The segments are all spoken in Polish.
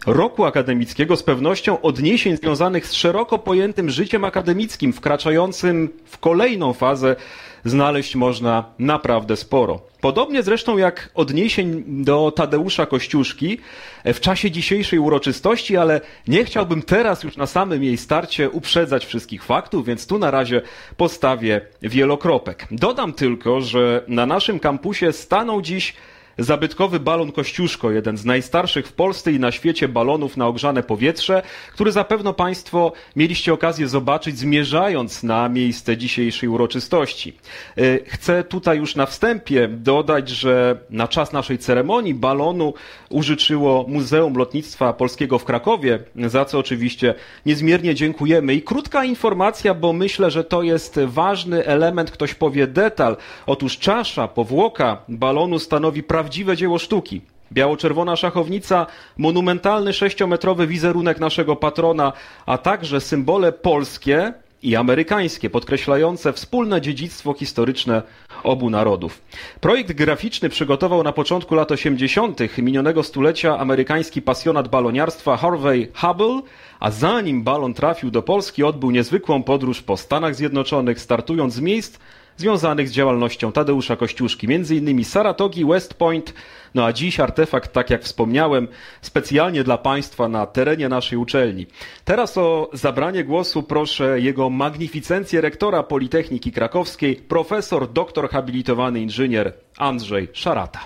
roku akademickiego z pewnością odniesień związanych z szeroko pojętym życiem akademickim wkraczającym w kolejną fazę znaleźć można naprawdę sporo. Podobnie zresztą jak odniesień do Tadeusza Kościuszki w czasie dzisiejszej uroczystości, ale nie chciałbym teraz już na samym jej starcie uprzedzać wszystkich faktów, więc tu na razie postawię wielokropek. Dodam tylko, że na naszym kampusie stanął dziś zabytkowy balon Kościuszko, jeden z najstarszych w Polsce i na świecie balonów na ogrzane powietrze, który zapewne Państwo mieliście okazję zobaczyć, zmierzając na miejsce dzisiejszej uroczystości. Chcę tutaj już na wstępie dodać, że na czas naszej ceremonii balonu użyczyło Muzeum Lotnictwa Polskiego w Krakowie, za co oczywiście niezmiernie dziękujemy. I krótka informacja, bo myślę, że to jest ważny element, ktoś powie detal. Otóż czasza, powłoka balonu stanowi prawdziwe dzieło sztuki. Biało-czerwona szachownica, monumentalny 6-metrowy wizerunek naszego patrona, a także symbole polskie i amerykańskie, podkreślające wspólne dziedzictwo historyczne obu narodów. Projekt graficzny przygotował na początku lat 80. minionego stulecia amerykański pasjonat baloniarstwa Harvey Hubble, a zanim balon trafił do Polski, odbył niezwykłą podróż po Stanach Zjednoczonych, startując z miejsc związanych z działalnością Tadeusza Kościuszki, m.in. Saratogi, West Point, no a dziś artefakt, tak jak wspomniałem, specjalnie dla Państwa na terenie naszej uczelni. Teraz o zabranie głosu proszę jego magnificencję rektora Politechniki Krakowskiej, profesor, doktor habilitowany inżynier Andrzej Szarata.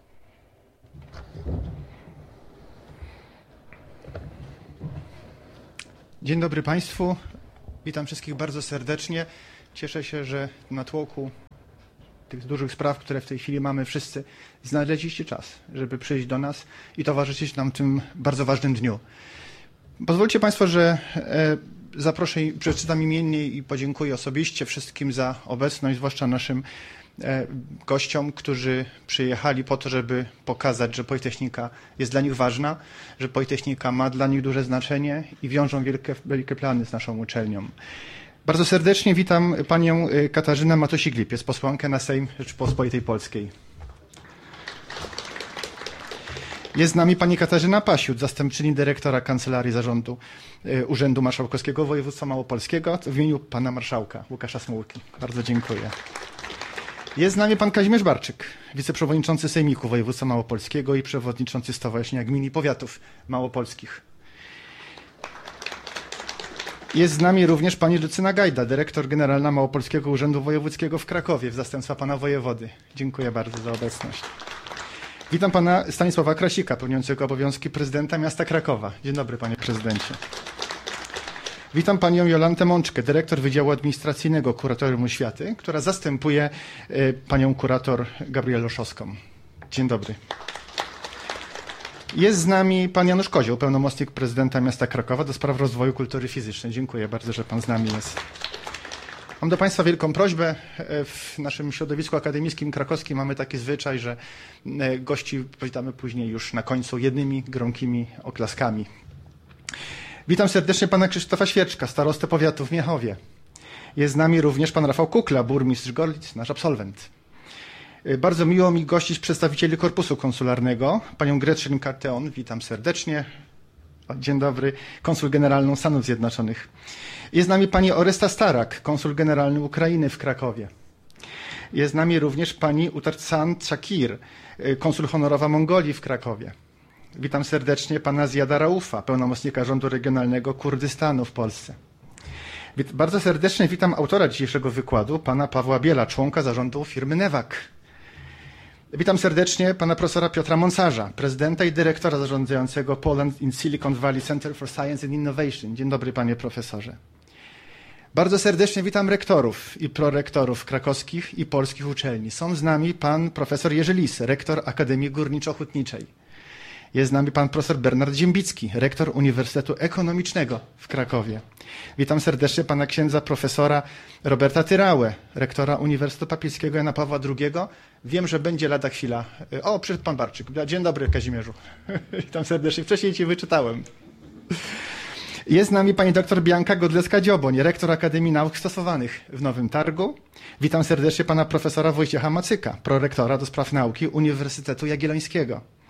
Dzień dobry Państwu, witam wszystkich bardzo serdecznie. Cieszę się, że na tłoku tych dużych spraw, które w tej chwili mamy wszyscy, znaleźliście czas, żeby przyjść do nas i towarzyszyć nam w tym bardzo ważnym dniu. Pozwólcie Państwo, że przeczytam imiennie i podziękuję osobiście wszystkim za obecność, zwłaszcza naszym gościom, którzy przyjechali po to, żeby pokazać, że Politechnika jest dla nich ważna, że Politechnika ma dla nich duże znaczenie i wiążą wielkie plany z naszą uczelnią. Bardzo serdecznie witam panią Katarzynę Matosik-Lipiec, jest posłankę na Sejm Rzeczypospolitej Polskiej. Jest z nami pani Katarzyna Pasiut, zastępczyni dyrektora Kancelarii Zarządu Urzędu Marszałkowskiego Województwa Małopolskiego w imieniu pana marszałka Łukasza Smułki. Bardzo dziękuję. Jest z nami pan Kazimierz Barczyk, wiceprzewodniczący Sejmiku Województwa Małopolskiego i przewodniczący Stowarzyszenia Gmin i Powiatów Małopolskich. Jest z nami również pani Lucyna Gajda, dyrektor generalna Małopolskiego Urzędu Wojewódzkiego w Krakowie w zastępstwa pana wojewody. Dziękuję bardzo za obecność. Witam pana Stanisława Krasika, pełniącego obowiązki prezydenta miasta Krakowa. Dzień dobry, panie prezydencie. Witam panią Jolantę Mączkę, dyrektor Wydziału Administracyjnego Kuratorium Oświaty, która zastępuje panią kurator Gabrielę Loszowską. Dzień dobry. Jest z nami pan Janusz Kozioł, pełnomocnik prezydenta miasta Krakowa do spraw rozwoju kultury fizycznej. Dziękuję bardzo, że pan z nami jest. Mam do państwa wielką prośbę. W naszym środowisku akademickim krakowskim mamy taki zwyczaj, że gości powitamy później już na końcu jednymi gromkimi oklaskami. Witam serdecznie pana Krzysztofa Świeczka, starostę powiatu w Miechowie. Jest z nami również pan Rafał Kukla, burmistrz Gorlic, nasz absolwent. Bardzo miło mi gościć przedstawicieli Korpusu Konsularnego, panią Gretchen Carteon, witam serdecznie. Dzień dobry, konsul generalną Stanów Zjednoczonych. Jest z nami pani Oresta Starak, konsul generalny Ukrainy w Krakowie. Jest z nami również pani Utarcan Chakir, konsul honorowa Mongolii w Krakowie. Witam serdecznie pana Zjada Raufa, pełnomocnika rządu regionalnego Kurdystanu w Polsce. Bardzo serdecznie witam autora dzisiejszego wykładu, pana Pawła Biela, członka zarządu firmy Newak. Witam serdecznie pana profesora Piotra Monsarza, prezydenta i dyrektora zarządzającego Poland in Silicon Valley Center for Science and Innovation. Dzień dobry, panie profesorze. Bardzo serdecznie witam rektorów i prorektorów krakowskich i polskich uczelni. Są z nami pan profesor Jerzy Lis, rektor Akademii Górniczo-Hutniczej. Jest z nami pan profesor Bernard Ziembicki, rektor Uniwersytetu Ekonomicznego w Krakowie. Witam serdecznie pana księdza profesora Roberta Tyrałę, rektora Uniwersytetu Papieskiego Jana Pawła II. Wiem, że będzie lada chwila. O, przyszedł pan Barczyk. Dzień dobry, Kazimierzu. Witam serdecznie. Wcześniej ci wyczytałem. Jest z nami pani doktor Bianka Godlewska-Dzioboń, rektor Akademii Nauk Stosowanych w Nowym Targu. Witam serdecznie pana profesora Wojciecha Macyka, prorektora do spraw nauki Uniwersytetu Jagiellońskiego.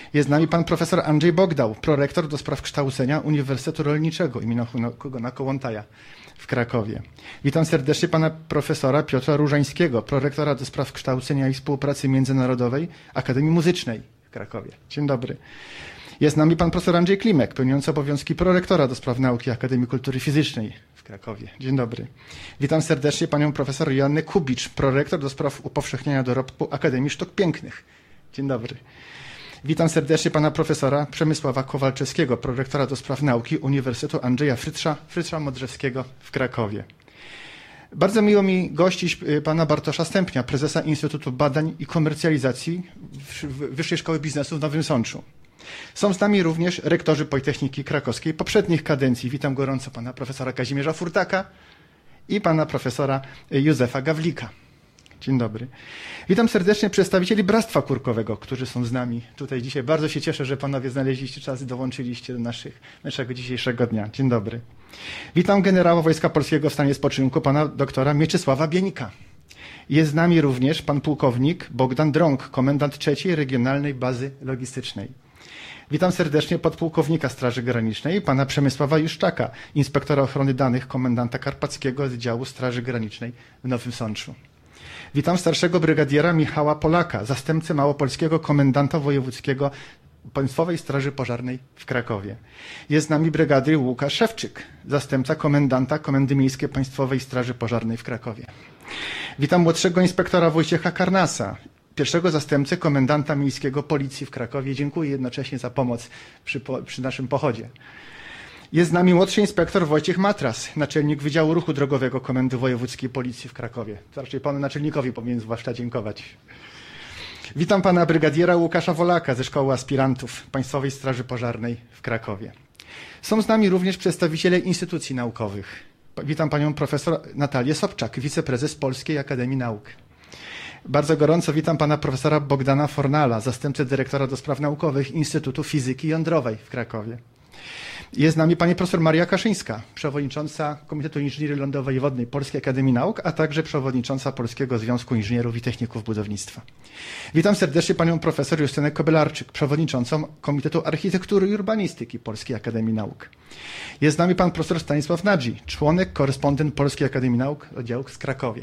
Jest z nami pan profesor Andrzej Bogdał, prorektor do spraw kształcenia Uniwersytetu Rolniczego im. Hugo Kołłątaja w Krakowie. Witam serdecznie pana profesora Piotra Różańskiego, prorektora do spraw kształcenia i współpracy międzynarodowej Akademii Muzycznej w Krakowie. Dzień dobry. Jest z nami pan profesor Andrzej Klimek, pełniący obowiązki prorektora do spraw nauki Akademii Kultury Fizycznej w Krakowie. Dzień dobry. Witam serdecznie panią profesor Joannę Kubicz, prorektor do spraw upowszechniania dorobku Akademii Sztuk Pięknych. Dzień dobry. Witam serdecznie pana profesora Przemysława Kowalczewskiego, prorektora do spraw nauki Uniwersytetu Andrzeja Frycza Modrzewskiego w Krakowie. Bardzo miło mi gościć pana Bartosza Stępnia, prezesa Instytutu Badań i Komercjalizacji Wyższej Szkoły Biznesu w Nowym Sączu. Są z nami również rektorzy Politechniki Krakowskiej poprzednich kadencji. Witam gorąco pana profesora Kazimierza Furtaka i pana profesora Józefa Gawlika. Dzień dobry. Witam serdecznie przedstawicieli Bractwa Kurkowego, którzy są z nami tutaj dzisiaj. Bardzo się cieszę, że panowie znaleźliście czas i dołączyliście do naszego dzisiejszego dnia. Dzień dobry. Witam generała Wojska Polskiego w stanie spoczynku, pana doktora Mieczysława Bieńka. Jest z nami również pan pułkownik Bogdan Drąg, komendant 3. Regionalnej Bazy Logistycznej. Witam serdecznie podpułkownika Straży Granicznej, pana Przemysława Juszczaka, inspektora ochrony danych, komendanta Karpackiego Oddziału Straży Granicznej w Nowym Sączu. Witam starszego brygadiera Michała Polaka, zastępcę małopolskiego komendanta wojewódzkiego Państwowej Straży Pożarnej w Krakowie. Jest z nami brygadier Łukasz Szewczyk, zastępca komendanta Komendy Miejskiej Państwowej Straży Pożarnej w Krakowie. Witam młodszego inspektora Wojciecha Karnasa, pierwszego zastępcę komendanta miejskiego Policji w Krakowie. Dziękuję jednocześnie za pomoc przy naszym pochodzie. Jest z nami młodszy inspektor Wojciech Matras, naczelnik Wydziału Ruchu Drogowego Komendy Wojewódzkiej Policji w Krakowie. To raczej panu naczelnikowi powinien zwłaszcza dziękować. Witam pana brygadiera Łukasza Wolaka ze Szkoły Aspirantów Państwowej Straży Pożarnej w Krakowie. Są z nami również przedstawiciele instytucji naukowych. Witam panią profesor Natalię Sobczak, wiceprezes Polskiej Akademii Nauk. Bardzo gorąco witam pana profesora Bogdana Fornala, zastępcę dyrektora do spraw naukowych Instytutu Fizyki Jądrowej w Krakowie. Jest z nami pani profesor Maria Kaszyńska, przewodnicząca Komitetu Inżynierii Lądowej i Wodnej Polskiej Akademii Nauk, a także przewodnicząca Polskiego Związku Inżynierów i Techników Budownictwa. Witam serdecznie panią profesor Justynę Kobylarczyk, przewodniczącą Komitetu Architektury i Urbanistyki Polskiej Akademii Nauk. Jest z nami pan profesor Stanisław Nadzi, członek, korespondent Polskiej Akademii Nauk, oddział z Krakowie.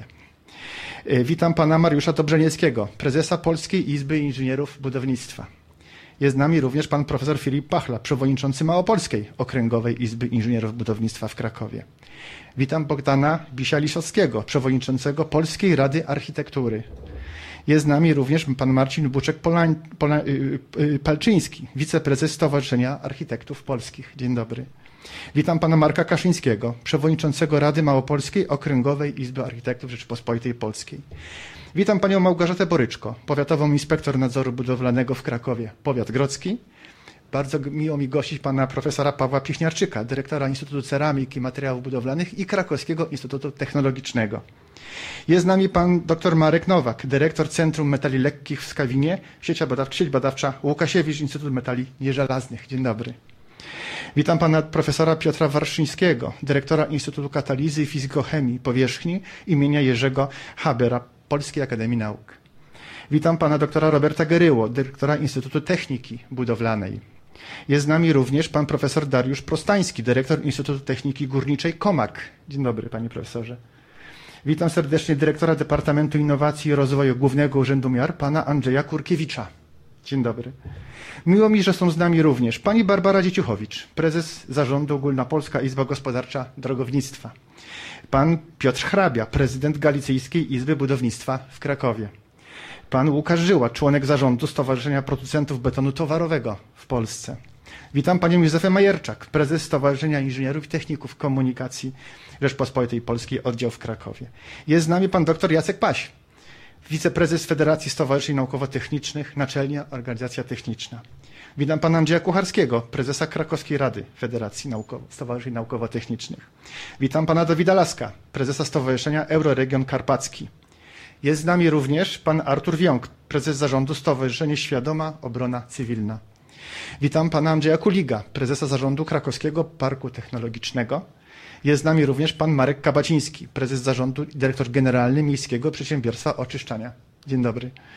Witam pana Mariusza Dobrzenieckiego, prezesa Polskiej Izby Inżynierów Budownictwa. Jest z nami również pan profesor Filip Pachla, przewodniczący Małopolskiej Okręgowej Izby Inżynierów Budownictwa w Krakowie. Witam Bogdana Bisia-Liszowskiego, przewodniczącego Polskiej Rady Architektury. Jest z nami również pan Marcin Buczek-Palczyński, wiceprezes Stowarzyszenia Architektów Polskich. Dzień dobry. Witam pana Marka Kaszyńskiego, przewodniczącego Rady Małopolskiej Okręgowej Izby Architektów Rzeczypospolitej Polskiej. Witam panią Małgorzatę Boryczko, powiatową inspektor nadzoru budowlanego w Krakowie, powiat grodzki. Bardzo miło mi gościć pana profesora Pawła Pichniarczyka, dyrektora Instytutu Ceramiki i Materiałów Budowlanych i Krakowskiego Instytutu Technologicznego. Jest z nami pan dr Marek Nowak, dyrektor Centrum Metali Lekkich w Skawinie, sieć badawcza Łukasiewicz, Instytut Metali Nieżelaznych. Dzień dobry. Witam pana profesora Piotra Warszyńskiego, dyrektora Instytutu Katalizy i Fizykochemii Powierzchni imienia Jerzego Habera Polskiej Akademii Nauk. Witam pana doktora Roberta Geryło, dyrektora Instytutu Techniki Budowlanej. Jest z nami również pan profesor Dariusz Prostański, dyrektor Instytutu Techniki Górniczej KOMAK. Dzień dobry, panie profesorze. Witam serdecznie dyrektora Departamentu Innowacji i Rozwoju Głównego Urzędu Miar, pana Andrzeja Kurkiewicza. Dzień dobry. Miło mi, że są z nami również pani Barbara Dzieciuchowicz, prezes Zarządu Ogólnopolska Izba Gospodarcza Drogownictwa. Pan Piotr Hrabia, prezydent Galicyjskiej Izby Budownictwa w Krakowie. Pan Łukasz Żyła, członek zarządu Stowarzyszenia Producentów Betonu Towarowego w Polsce. Witam panią Józefę Majerczak, prezes Stowarzyszenia Inżynierów i Techników Komunikacji Rzeczpospolitej Polskiej, oddział w Krakowie. Jest z nami pan dr Jacek Paś, wiceprezes Federacji Stowarzyszeń Naukowo-Technicznych, Naczelnia Organizacja Techniczna. Witam pana Andrzeja Kucharskiego, prezesa Krakowskiej Rady Federacji Stowarzyszeń Naukowo-Technicznych. Witam pana Dawida Laska, prezesa Stowarzyszenia Euroregion Karpacki. Jest z nami również pan Artur Wiąk, prezes zarządu Stowarzyszenia Świadoma Obrona Cywilna. Witam pana Andrzeja Kuliga, prezesa zarządu Krakowskiego Parku Technologicznego. Jest z nami również pan Marek Kabaciński, prezes zarządu i dyrektor generalny Miejskiego Przedsiębiorstwa Oczyszczania. Dzień dobry.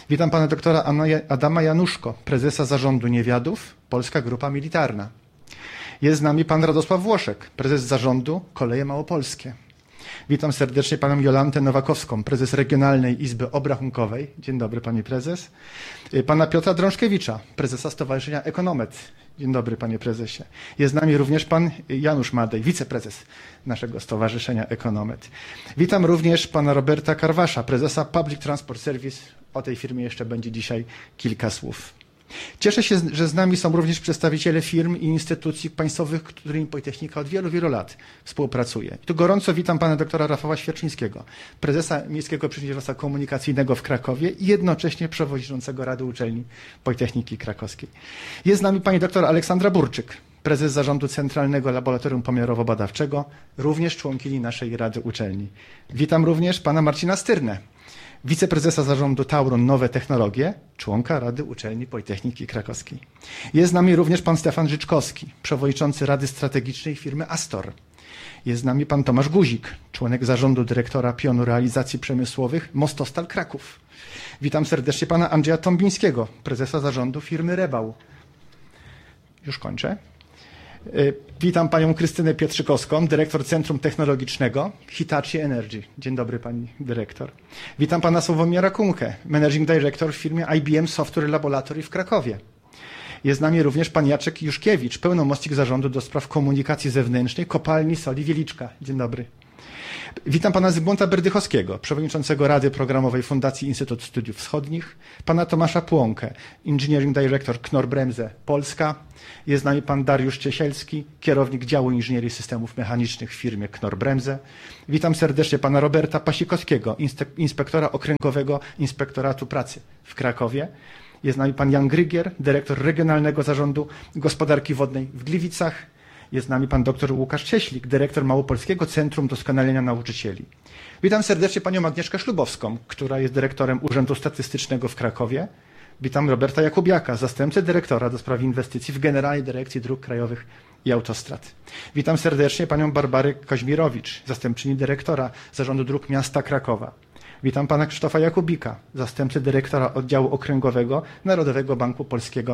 Witam pana doktora Adama Januszko, prezesa Zarządu Niewiadów, Polska Grupa Militarna. Jest z nami pan Radosław Włoszek, prezes Zarządu Koleje Małopolskie. Witam serdecznie panią Jolantę Nowakowską, prezes Regionalnej Izby Obrachunkowej. Dzień dobry, pani prezes. Pana Piotra Drążkiewicza, prezesa Stowarzyszenia Ekonomet. Dzień dobry, panie prezesie. Jest z nami również pan Janusz Madej, wiceprezes naszego Stowarzyszenia Ekonomet. Witam również pana Roberta Karwasza, prezesa Public Transport Service. O tej firmie jeszcze będzie dzisiaj kilka słów. Cieszę się, że z nami są również przedstawiciele firm i instytucji państwowych, którymi Politechnika od wielu, wielu lat współpracuje. I tu gorąco witam pana doktora Rafała Świerczyńskiego, prezesa Miejskiego Przedsiębiorstwa Komunikacyjnego w Krakowie i jednocześnie przewodniczącego Rady Uczelni Politechniki Krakowskiej. Jest z nami pani doktor Aleksandra Burczyk, prezes Zarządu Centralnego Laboratorium Pomiarowo-Badawczego, również członkini naszej Rady Uczelni. Witam również pana Marcina Styrnę, wiceprezesa Zarządu Tauron Nowe Technologie, członka Rady Uczelni Politechniki Krakowskiej. Jest z nami również pan Stefan Życzkowski, przewodniczący Rady Strategicznej firmy Astor. Jest z nami pan Tomasz Guzik, członek Zarządu Dyrektora Pionu Realizacji Przemysłowych Mostostal Kraków. Witam serdecznie pana Andrzeja Tombińskiego, prezesa Zarządu firmy Rebał. Już kończę. Witam panią Krystynę Pietrzykowską, dyrektor Centrum Technologicznego Hitachi Energy. Dzień dobry pani dyrektor. Witam pana Sławomira Kumkę, managing director w firmie IBM Software Laboratory w Krakowie. Jest z nami również pan Jacek Juszkiewicz, pełnomocnik zarządu do spraw komunikacji zewnętrznej Kopalni Soli Wieliczka. Dzień dobry. Witam pana Zygmunta Berdychowskiego, przewodniczącego Rady Programowej Fundacji Instytut Studiów Wschodnich, pana Tomasza Płonkę, Engineering Director Knorr-Bremse Polska. Jest z nami pan Dariusz Ciesielski, kierownik działu Inżynierii Systemów Mechanicznych w firmie Knorr-Bremse. Witam serdecznie pana Roberta Pasikowskiego, inspektora okręgowego Inspektoratu Pracy w Krakowie. Jest z nami pan Jan Grygier, dyrektor Regionalnego Zarządu Gospodarki Wodnej w Gliwicach. Jest z nami pan dr Łukasz Cieślik, dyrektor Małopolskiego Centrum Doskonalenia Nauczycieli. Witam serdecznie panią Agnieszkę Ślubowską, która jest dyrektorem Urzędu Statystycznego w Krakowie. Witam Roberta Jakubiaka, zastępcę dyrektora do spraw inwestycji w Generalnej Dyrekcji Dróg Krajowych i Autostrad. Witam serdecznie panią Barbarę Koźmirowicz, zastępczyni dyrektora Zarządu Dróg Miasta Krakowa. Witam pana Krzysztofa Jakubika, zastępcę dyrektora Oddziału Okręgowego Narodowego Banku Polskiego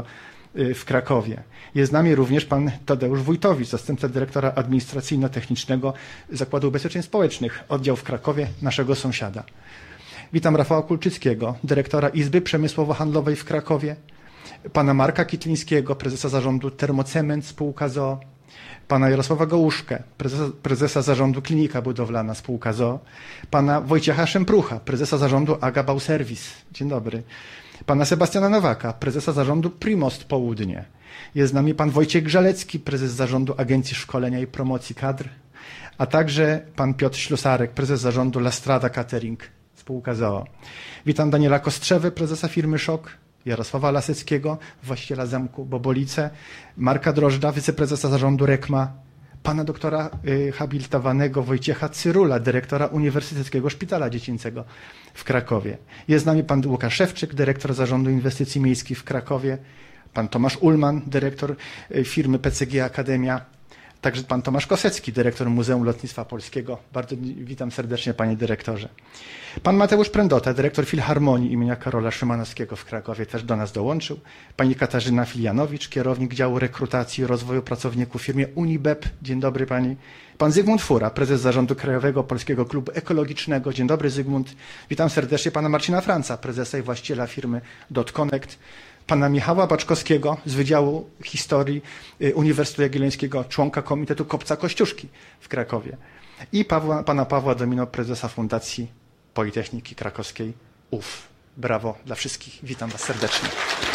w Krakowie. Jest z nami również pan Tadeusz Wójtowicz, zastępca dyrektora administracyjno-technicznego Zakładu Ubezpieczeń Społecznych, oddział w Krakowie, naszego sąsiada. Witam Rafała Kulczyckiego, dyrektora Izby Przemysłowo-Handlowej w Krakowie, pana Marka Kitlińskiego, prezesa zarządu Termocement spółka z.o.o., pana Jarosława Gołuszkę, prezesa zarządu Klinika Budowlana spółka z.o.o., pana Wojciecha Szemprucha, prezesa zarządu Aga Bauserwis. Dzień dobry. Pana Sebastiana Nowaka, prezesa zarządu Primost Południe. Jest z nami pan Wojciech Grzalecki, prezes zarządu Agencji Szkolenia i Promocji Kadr, a także pan Piotr Ślusarek, prezes zarządu La Strada Catering spółka z.o.o. Witam Daniela Kostrzewę, prezesa firmy Szok, Jarosława Laseckiego, właściciela zamku Bobolice, Marka Drożdża, wiceprezesa zarządu Rekma, pana doktora habilitowanego Wojciecha Cyrula, dyrektora Uniwersyteckiego Szpitala Dziecięcego w Krakowie. Jest z nami pan Łukasz Szewczyk, dyrektor Zarządu Inwestycji Miejskich w Krakowie, pan Tomasz Ullman, dyrektor firmy PCG Akademia, także pan Tomasz Kosecki, dyrektor Muzeum Lotnictwa Polskiego. Bardzo witam serdecznie panie dyrektorze. Pan Mateusz Prędota, dyrektor Filharmonii imienia Karola Szymanowskiego w Krakowie, też do nas dołączył. Pani Katarzyna Filianowicz, kierownik działu rekrutacji i rozwoju pracowników w firmie Unibep. Dzień dobry pani. Pan Zygmunt Fura, prezes Zarządu Krajowego Polskiego Klubu Ekologicznego. Dzień dobry Zygmunt. Witam serdecznie pana Marcina Franca, prezesa i właściciela firmy .Connect. Pana Michała Baczkowskiego z Wydziału Historii Uniwersytetu Jagiellońskiego, członka Komitetu Kopca Kościuszki w Krakowie. I pana Pawła Domino, prezesa Fundacji Politechniki Krakowskiej UF. Brawo dla wszystkich. Witam was serdecznie.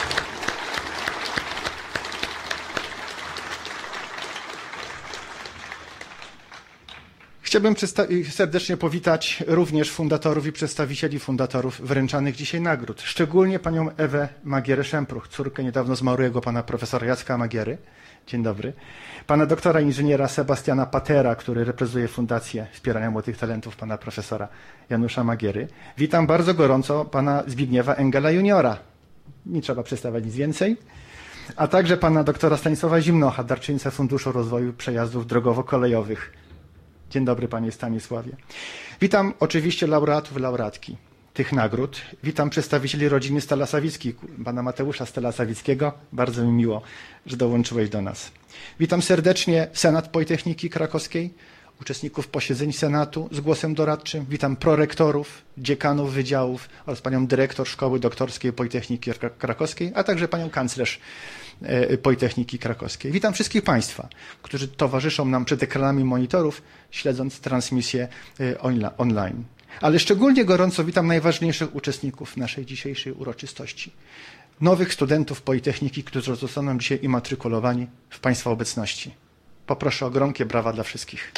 Chciałbym serdecznie powitać również fundatorów i przedstawicieli fundatorów wręczanych dzisiaj nagród. Szczególnie panią Ewę Magierę-Szempruch, córkę niedawno zmarłego pana profesora Jacka Magiery. Dzień dobry. Pana doktora inżyniera Sebastiana Patera, który reprezentuje Fundację Wspierania Młodych Talentów pana profesora Janusza Magiery. Witam bardzo gorąco pana Zbigniewa Engela juniora. Nie trzeba przedstawiać nic więcej. A także pana doktora Stanisława Zimnocha, darczyńcę Funduszu Rozwoju Przejazdów Drogowo-Kolejowych. Dzień dobry panie Stanisławie. Witam oczywiście laureatów, laureatki. tych nagród. Witam przedstawicieli rodziny Stala-Sawickich, pana Mateusza Stala-Sawickiego. Bardzo mi miło, że dołączyłeś do nas. Witam serdecznie Senat Politechniki Krakowskiej, uczestników posiedzeń Senatu z głosem doradczym. Witam prorektorów, dziekanów wydziałów oraz panią dyrektor Szkoły Doktorskiej Politechniki Krakowskiej, a także panią kanclerz Politechniki Krakowskiej. Witam wszystkich państwa, którzy towarzyszą nam przed ekranami monitorów, śledząc transmisję online. Ale szczególnie gorąco witam najważniejszych uczestników naszej dzisiejszej uroczystości. Nowych studentów Politechniki, którzy zostaną dzisiaj immatrykulowani w państwa obecności. Poproszę o gromkie brawa dla wszystkich.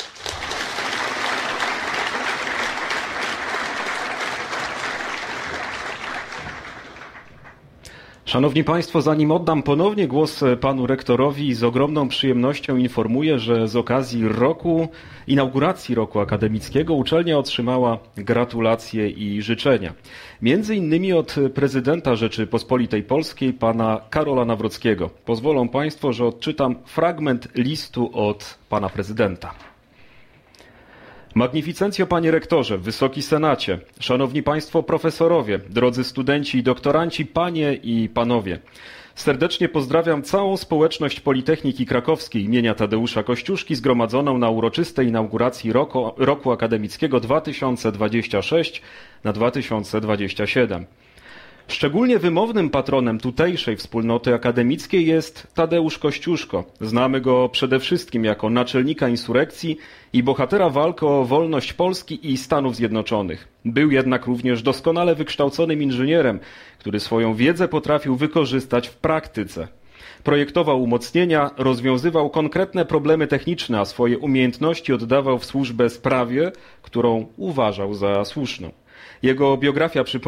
Szanowni Państwo, zanim oddam ponownie głos panu rektorowi, z ogromną przyjemnością informuję, że z okazji inauguracji roku akademickiego uczelnia otrzymała gratulacje i życzenia. Między innymi od prezydenta Rzeczypospolitej Polskiej, pana Karola Nawrockiego. Pozwolą Państwo, że odczytam fragment listu od pana prezydenta. Magnificencjo, panie rektorze, wysoki senacie, szanowni państwo profesorowie, drodzy studenci i doktoranci, panie i panowie. Serdecznie pozdrawiam całą społeczność Politechniki Krakowskiej imienia Tadeusza Kościuszki zgromadzoną na uroczystej inauguracji roku akademickiego 2026 na 2027. Szczególnie wymownym patronem tutejszej wspólnoty akademickiej jest Tadeusz Kościuszko. Znamy go przede wszystkim jako naczelnika insurekcji i bohatera walki o wolność Polski i Stanów Zjednoczonych. Był jednak również doskonale wykształconym inżynierem, który swoją wiedzę potrafił wykorzystać w praktyce. Projektował umocnienia, rozwiązywał konkretne problemy techniczne, a swoje umiejętności oddawał w służbę sprawie, którą uważał za słuszną. Jego biografia